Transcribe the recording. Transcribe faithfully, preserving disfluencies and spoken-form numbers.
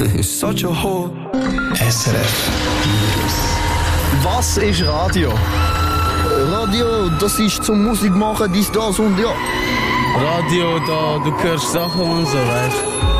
It's such a whore. S R F News. Was ist Radio? Radio, das ist zum Musik machen, dies, das und ja. Radio, da du hörst Sachen und so, weißt du.